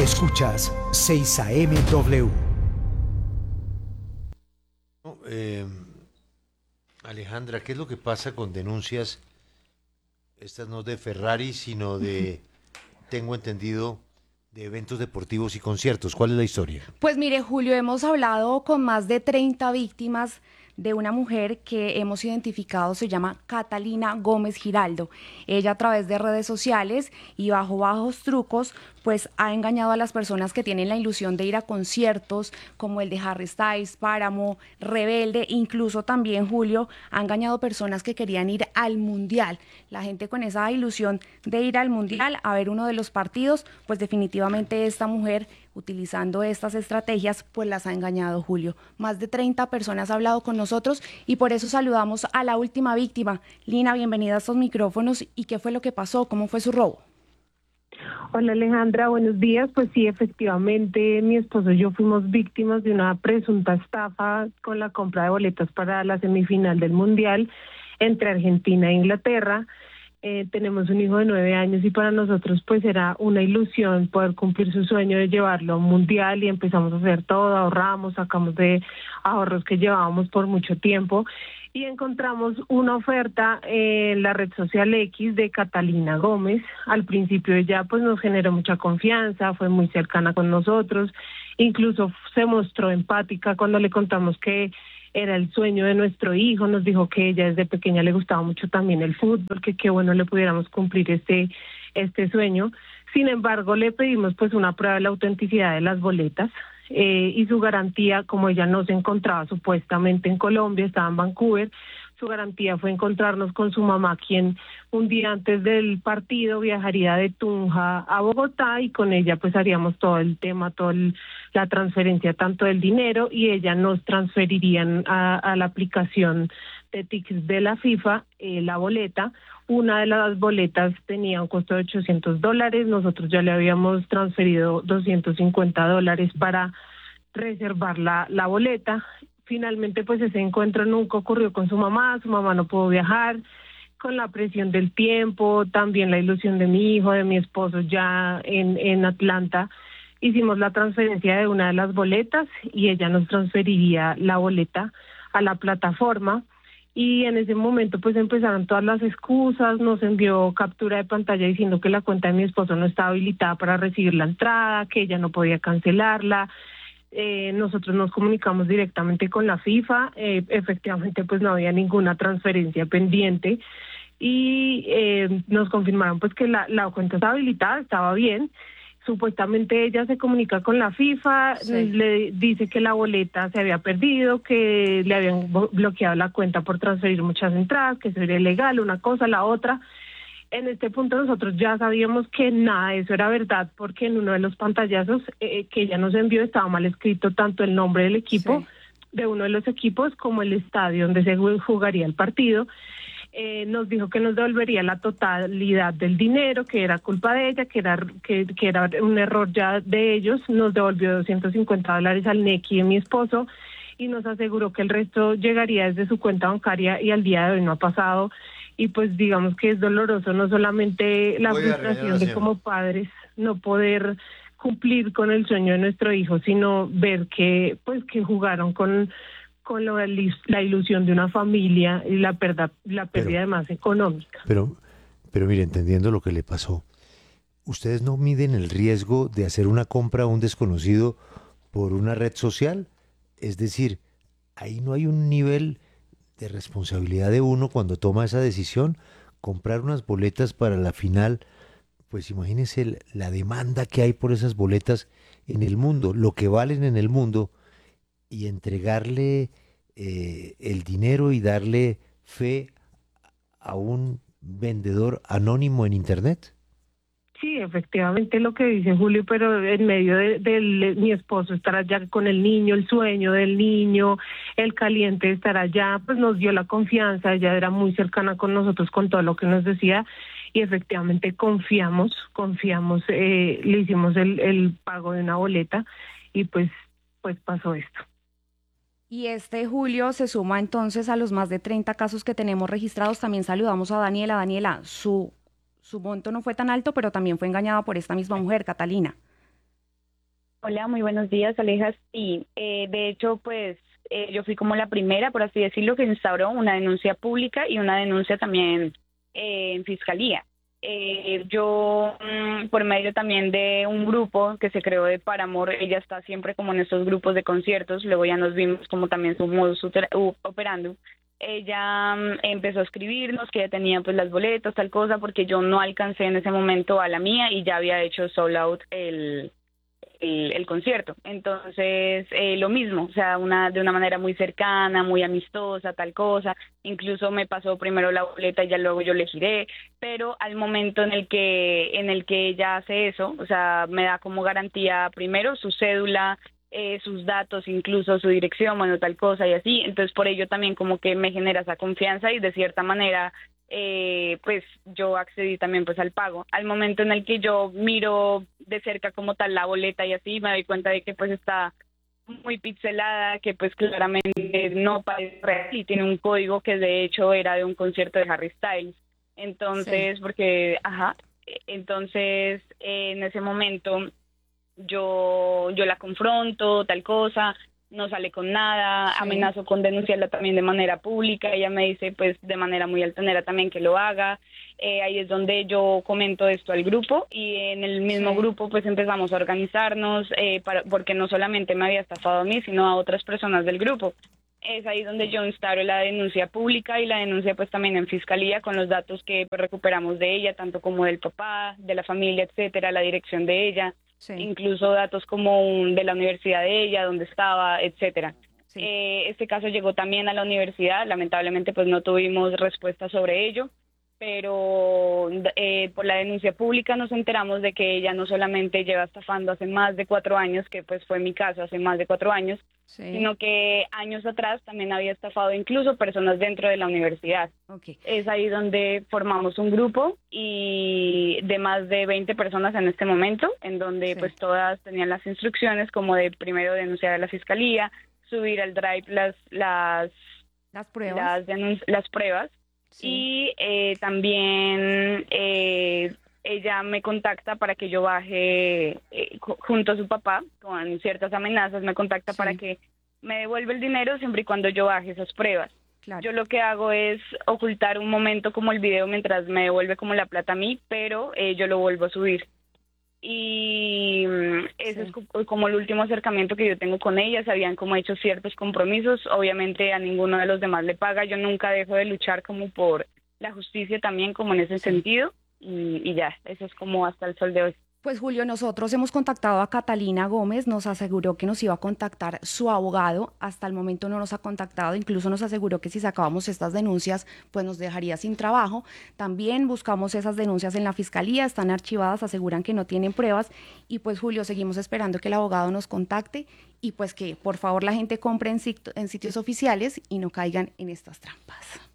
Escuchas 6am W. Alejandra, ¿qué es lo que pasa con denuncias, estas no de Ferrari, sino de, tengo entendido, de eventos deportivos y conciertos? ¿Cuál es la historia? Pues mire, Julio, hemos hablado con más de 30 víctimas de una mujer que hemos identificado, se llama Catalina Gómez Giraldo. Ella, a través de redes sociales y bajo bajos trucos, pues ha engañado a las personas que tienen la ilusión de ir a conciertos como el de Harry Styles, Páramo, Rebelde, incluso también, Julio, ha engañado personas que querían ir al Mundial. La gente con esa ilusión de ir al Mundial a ver uno de los partidos, pues definitivamente esta mujer, utilizando estas estrategias, pues las ha engañado, Julio. Más de 30 personas han hablado con nosotros y por eso saludamos a la última víctima. Lina, bienvenida a estos micrófonos. ¿Y qué fue lo que pasó? ¿Cómo fue su robo? Hola Alejandra, buenos días. Pues sí, efectivamente, mi esposo y yo fuimos víctimas de una presunta estafa con la compra de boletas para la semifinal del Mundial entre Argentina e Inglaterra. Tenemos un hijo de 9 años y para nosotros pues era una ilusión poder cumplir su sueño de llevarlo a un mundial y empezamos a hacer todo, ahorramos, sacamos de ahorros que llevábamos por mucho tiempo y encontramos una oferta en la red social X de Catalina Gómez. Al principio ella pues nos generó mucha confianza, fue muy cercana con nosotros, incluso se mostró empática cuando le contamos que era el sueño de nuestro hijo, nos dijo que ella desde pequeña le gustaba mucho también el fútbol, que qué bueno le pudiéramos cumplir este sueño. Sin embargo, le pedimos pues una prueba de la autenticidad de las boletas y su garantía, como ella no se encontraba supuestamente en Colombia, estaba en Vancouver, su garantía fue encontrarnos con su mamá, quien un día antes del partido viajaría de Tunja a Bogotá y con ella pues haríamos todo el tema, la transferencia tanto del dinero y ella nos transferirían a la aplicación de tickets de la FIFA la boleta. Una de las boletas tenía un costo de $800, nosotros ya le habíamos transferido $250 para reservar la boleta. Finalmente pues ese encuentro nunca ocurrió con su mamá no pudo viajar, con la presión del tiempo, también la ilusión de mi hijo, de mi esposo ya en Atlanta, hicimos la transferencia de una de las boletas y ella nos transferiría la boleta a la plataforma y en ese momento pues empezaron todas las excusas, nos envió captura de pantalla diciendo que la cuenta de mi esposo no estaba habilitada para recibir la entrada, que ella no podía cancelarla. Nosotros nos comunicamos directamente con la FIFA, efectivamente pues no había ninguna transferencia pendiente y nos confirmaron pues que la cuenta estaba habilitada, estaba bien. Supuestamente ella se comunica con la FIFA, sí. Le dice que la boleta se había perdido, que le habían bloqueado la cuenta por transferir muchas entradas, que eso era ilegal, una cosa, la otra. En este punto nosotros ya sabíamos que nada de eso era verdad, porque en uno de los pantallazos que ella nos envió estaba mal escrito tanto el nombre del equipo, sí, de uno de los equipos, como el estadio donde se jugaría el partido. Nos dijo que nos devolvería la totalidad del dinero, que era culpa de ella, que era un error ya de ellos. Nos devolvió $250 al NECI de mi esposo y nos aseguró que el resto llegaría desde su cuenta bancaria y al día de hoy no ha pasado. Y pues digamos que es doloroso no solamente la frustración de como padres no poder cumplir con el sueño de nuestro hijo, sino ver que pues que jugaron con la ilusión de una familia y la pérdida además económica. Pero mire, entendiendo lo que le pasó, ¿ustedes no miden el riesgo de hacer una compra a un desconocido por una red social? Es decir, ahí no hay un nivel de responsabilidad de uno cuando toma esa decisión. Comprar unas boletas para la final, pues imagínense la demanda que hay por esas boletas en el mundo, lo que valen en el mundo, y entregarle el dinero y darle fe a un vendedor anónimo en internet. Sí, efectivamente lo que dice Julio, pero en medio de mi esposo estar allá con el niño, el sueño del niño, el caliente de estar allá, pues nos dio la confianza, ella era muy cercana con nosotros con todo lo que nos decía y efectivamente confiamos, le hicimos el pago de una boleta y pues pasó esto. Y este Julio se suma entonces a los más de 30 casos que tenemos registrados. También saludamos a Daniela. Daniela, su monto no fue tan alto, pero también fue engañada por esta misma mujer, Catalina. Hola, muy buenos días, Aleja. Sí, de hecho, pues yo fui como la primera, por así decirlo, que instauró una denuncia pública y una denuncia también en fiscalía. Yo, por medio también de un grupo que se creó de Paramore, ella está siempre como en estos grupos de conciertos, luego ya nos vimos como también su modus operandi. Ella empezó a escribirnos que ya tenía pues las boletas, tal cosa, porque yo no alcancé en ese momento a la mía y ya había hecho sold out el concierto. Entonces, lo mismo, o sea, de una manera muy cercana, muy amistosa, tal cosa. Incluso me pasó primero la boleta y ya luego yo le giré, pero al momento en el que ella hace eso, o sea, me da como garantía primero su cédula, sus datos, incluso su dirección, bueno, tal cosa y así. Entonces, por ello también como que me genera esa confianza y de cierta manera pues yo accedí también pues al pago. Al momento en el que yo miro de cerca como tal la boleta y así, me doy cuenta de que pues está muy pixelada, que pues claramente no parece real y tiene un código que de hecho era de un concierto de Harry Styles. Entonces, Sí. porque, entonces en ese momento yo la confronto, tal cosa, no sale con nada, Sí. amenazo con denunciarla también de manera pública, ella me dice pues de manera muy altanera también que lo haga. Ahí es donde yo comento esto al grupo y en el mismo Sí. grupo pues empezamos a organizarnos porque no solamente me había estafado a mí sino a otras personas del grupo. Es ahí donde yo instauro la denuncia pública y la denuncia pues también en fiscalía con los datos que pues, recuperamos de ella, tanto como del papá, de la familia, etcétera, la dirección de ella, Sí. incluso datos como de la universidad de ella, dónde estaba, etcétera. Sí. Este caso llegó también a la universidad, lamentablemente pues no tuvimos respuesta sobre ello, pero por la denuncia pública nos enteramos de que ella no solamente lleva estafando hace más de 4 años, que pues fue mi caso hace más de 4 años, Sí. sino que años atrás también había estafado incluso personas dentro de la universidad. Ok. Es ahí donde formamos un grupo y de más de 20 personas en este momento, en donde Sí. pues todas tenían las instrucciones como de primero denunciar a la fiscalía, subir al Drive Las pruebas. las pruebas Sí. y también ella me contacta para que yo baje junto a su papá con ciertas amenazas, me contacta para Sí. que me devuelva el dinero siempre y cuando yo baje esas pruebas. Claro. Yo lo que hago es ocultar un momento como el video mientras me devuelve como la plata a mí, pero yo lo vuelvo a subir. Y ese es Sí. como el último acercamiento que yo tengo con ella. Se habían como hecho ciertos compromisos, obviamente a ninguno de los demás le paga, yo nunca dejo de luchar como por la justicia también como en ese Sí. sentido y ya, eso es como hasta el sol de hoy. Pues Julio, nosotros hemos contactado a Catalina Gómez, nos aseguró que nos iba a contactar su abogado, hasta el momento no nos ha contactado, incluso nos aseguró que si sacábamos estas denuncias, pues nos dejaría sin trabajo. También buscamos esas denuncias en la fiscalía, están archivadas, aseguran que no tienen pruebas y pues Julio, seguimos esperando que el abogado nos contacte y pues que por favor la gente compre en sitios oficiales y no caigan en estas trampas.